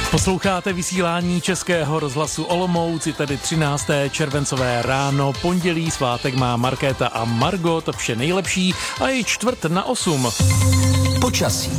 Posloucháte vysílání Českého rozhlasu Olomouc, tedy 13. červencové ráno, pondělí, svátek má Markéta a Margot, vše nejlepší a je 7:45. Počasí.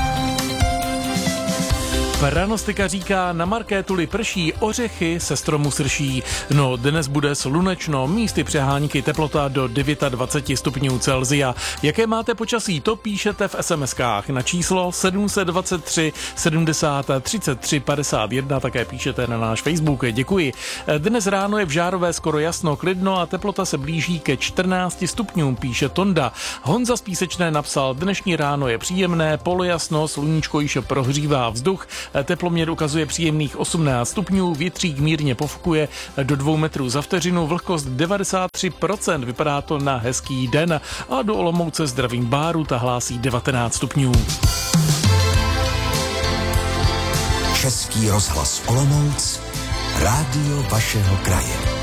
Pranostika říká, na Markétuli prší, ořechy se stromu srší. No, dnes bude slunečno, místy přehánky, teplota do 29 stupňů Celsia. Jaké máte počasí, to píšete v SMS-kách na číslo 723 70 33 51, také píšete na náš Facebook, děkuji. Dnes ráno je v Žárové skoro jasno, klidno a teplota se blíží ke 14 stupňům, píše Tonda. Honza z Písečné napsal, dnešní ráno je příjemné, polojasno, sluníčko již prohřívá vzduch, teploměr ukazuje příjemných 18 stupňů, větřík mírně pofukuje do 2 metrů za vteřinu, vlhkost 93%, vypadá to na hezký den a do Olomouce zdravím Báru, ta hlásí 19 stupňů. Český rozhlas Olomouc, rádio vašeho kraje.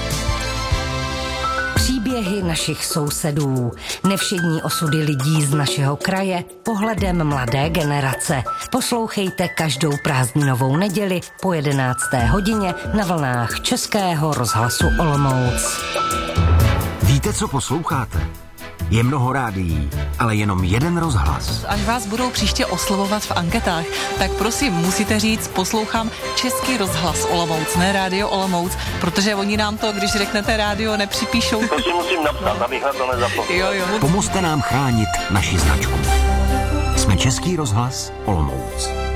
Příběhy našich sousedů, nevšední osudy lidí z našeho kraje, pohledem mladé generace. Poslouchejte každou prázdninovou neděli po 11. hodině na vlnách Českého rozhlasu Olomouc. Víte, co posloucháte? Je mnoho rádií, ale jenom jeden rozhlas. Až vás budou příště oslovovat v anketách, tak prosím, musíte říct, poslouchám Český rozhlas Olomouc, ne rádio Olomouc, protože oni nám to, když řeknete rádio, nepřipíšou. To si musím napsat, abych na to nezapomněl. Jo. Pomozte nám chránit naši značku. Jsme Český rozhlas Olomouc.